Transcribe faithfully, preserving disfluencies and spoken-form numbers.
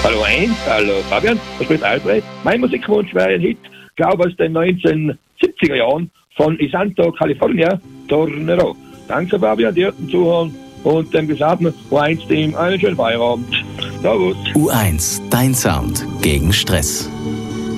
Hallo eins, hallo Fabian, das spricht Alfred. Mein Musikwunsch wäre ein Hit, glaube aus den neunzehnhundertsiebziger Jahren von Isanto, California, Tornero. Danke Fabian, dir zum Zuhören und dem gesamten U eins Team einen schönen Feierabend. Servus. U eins, dein Sound gegen Stress.